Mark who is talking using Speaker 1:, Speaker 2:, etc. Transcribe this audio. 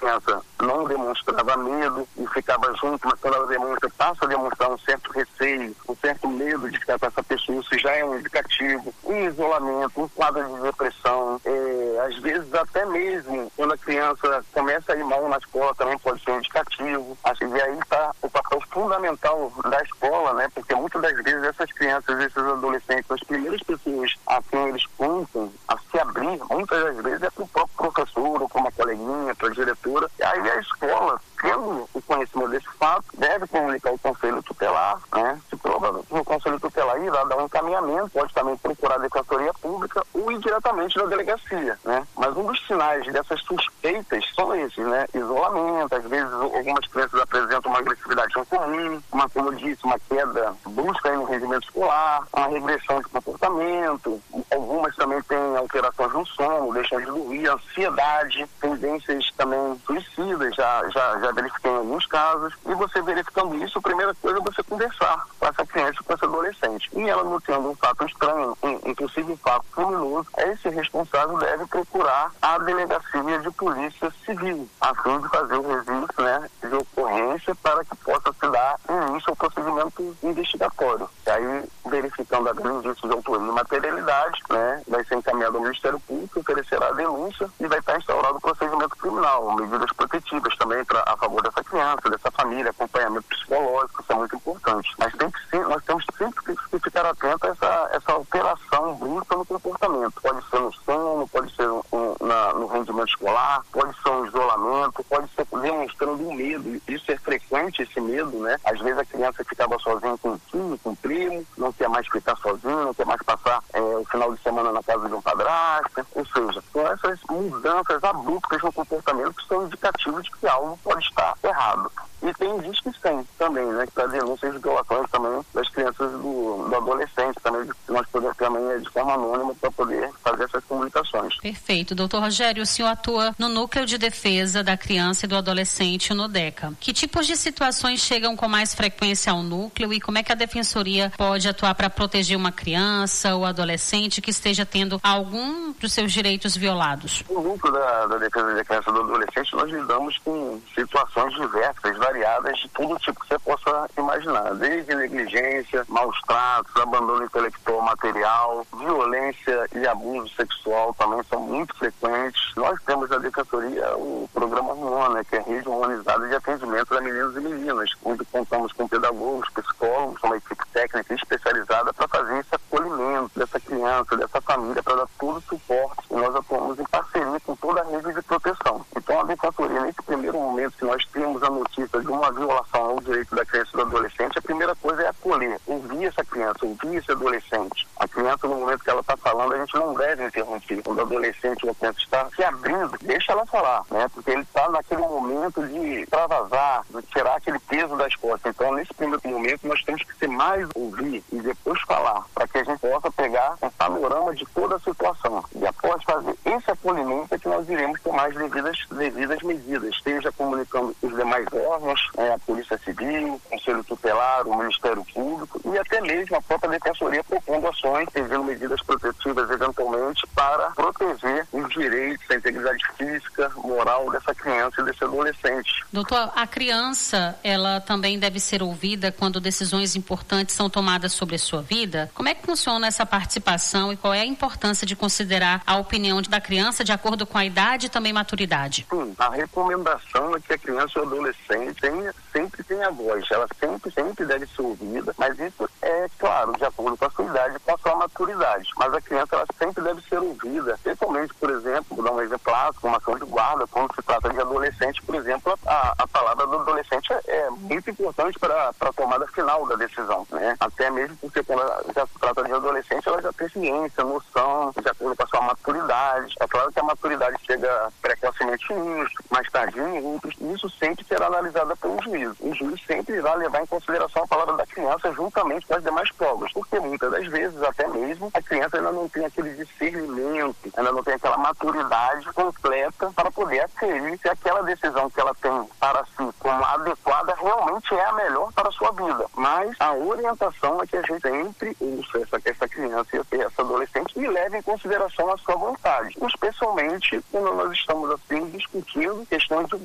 Speaker 1: criança não demonstrava medo e ficava junto, mas quando ela passa a demonstrar um certo receio, um certo medo de ficar com essa pessoa, isso já é um indicativo. Um isolamento, um quadro de depressão, às vezes até mesmo quando a criança começa a ir mal na escola também pode ser um indicativo. E aí está o papel fundamental da escola, né? Porque muitas das vezes essas crianças, esses adolescentes, as primeiras pessoas a quem eles contam, a se abrir, muitas das vezes é para o próprio professor, ou para uma coleguinha, para a diretora. E aí a escola, tendo o conhecimento desse fato, deve comunicar ao conselho tutelar, né? Se prova no conselho tutelar irá dar um encaminhamento, pode também procurar a defensoria pública ou ir diretamente na delegacia, né? Mas um dos sinais dessas suspeitas são esses, né? Isolamento, às vezes algumas crianças apresentam uma agressividade incomum, como eu disse, uma queda brusca no rendimento escolar, uma regressão de comportamento, algumas também têm alterações no sono, deixam de dormir, ansiedade, tendências também suicidas, já verifiquei em alguns casos. E você verificando isso, a primeira coisa é você conversar com essa criança, com esse adolescente. E ela notando um fato estranho, um possível fato criminoso, esse responsável deve procurar a delegacia de polícia civil, a fim de fazer o registro, né, de ocorrência para que possa se dar início ao procedimento investigatório. E aí, verificando a indício de autoria e materialidade, né, vai ser encaminhado ao Ministério Público, oferecerá a denúncia e vai estar instaurado o procedimento criminal, medidas protetivas também a favor dessa criança, dessa família, acompanhamento psicológico, isso é muito importante. Mas nós temos sempre que ficar atentos a essa alteração brusca no comportamento. Pode ser no sono, pode ser no rendimento escolar, pode ser um isolamento, pode ser demonstrando um medo. Isso é frequente, esse medo, né? Às vezes a criança ficava sozinha com o tio, com o primo, não quer mais ficar sozinha, não quer mais passar o final de semana na casa de um padrasto. Ou seja, são essas mudanças abruptas no comportamento que são indicativos de que algo pode estar errado. E tem indícios também, né? Que denúncias de violações também das crianças do adolescente, também nós podemos também de forma anônima para poder fazer essas comunicações.
Speaker 2: Perfeito. Doutor Rogério, o senhor atua no Núcleo de Defesa da Criança e do Adolescente, no NUDECA. Que tipos de situações chegam com mais frequência ao núcleo e como é que a Defensoria pode atuar para proteger uma criança ou adolescente que esteja tendo algum dos seus direitos violados?
Speaker 1: No Núcleo da Defesa da Criança e do Adolescente, nós lidamos com situações diversas, variadas, de todo tipo que você possa imaginar, desde negligência, maus tratos, abandono intelectual, material, violência e abuso sexual também são muito frequentes. Nós temos na Defensoria o programa RUAN, né, que é a Rede Humanizada de Atendimento a Meninos e Meninas, onde contamos com pedagogos, psicólogos, uma equipe técnica especializada para fazer esse acolhimento dessa criança, dessa família, para dar todo o suporte. E nós atuamos em parceria com toda a rede de proteção. Então a Defensoria, nesse primeiro momento que nós temos a notícia de uma violação ao direito da criança e do adolescente, a primeira coisa é acolher, ouvir essa criança, ouvir esse adolescente. A criança, no momento que ela está falando, a gente não deve interromper. Quando o adolescente ou a criança está se abrindo, deixa ela falar, né? Porque ele está naquele momento de extravasar, de tirar aquele peso das costas. Então, nesse primeiro momento, nós temos que ser mais ouvir e depois falar, para que a gente possa pegar um panorama de toda a situação. E após fazer esse acolhimento é que nós iremos tomar as devidas medidas, seja comunicando os demais órgãos, a Polícia Civil, o Conselho Tutelar, o Ministério Público e até mesmo a própria Defensoria propondo ações, pedindo medidas protetivas eventualmente para proteger os direitos, a integridade física, moral dessa criança e desse adolescente.
Speaker 2: Doutor, a criança, ela também deve ser ouvida quando decisões importantes são tomadas sobre a sua vida? Como é que funciona essa participação e qual é a importância de considerar a opinião da criança de acordo com a idade e também maturidade?
Speaker 1: Sim, a recomendação é que a criança ou adolescente sempre tenha voz, ela sempre deve ser ouvida, mas isso é, claro, de acordo com a sua idade e com a sua maturidade. Mas a criança, ela sempre deve ser ouvida, principalmente, por exemplo, vou dar um exemplo clássico, uma ação de guarda, quando se trata de adolescente, por exemplo, a palavra do adolescente é muito importante para a tomada final da decisão, né? Até mesmo porque quando já se trata de adolescente, ela já tem ciência, noção, de acordo com a sua maturidade. É claro que a maturidade chega precocemente em uns, mais tarde em outros, e isso sempre será analisado pelo juiz. O juiz sempre irá levar em consideração a palavra da criança juntamente com as demais provas, porque muitas das vezes, até mesmo, a criança ainda não tem aquele discernimento, ainda não tem aquela maturidade completa para poder aferir se aquela decisão que ela tem para si como adequada realmente é a melhor para a sua vida. Mas a orientação é que a gente sempre ouça essa criança e essa adolescente e leve em consideração a sua vontade, especialmente quando nós estamos assim discutindo questões de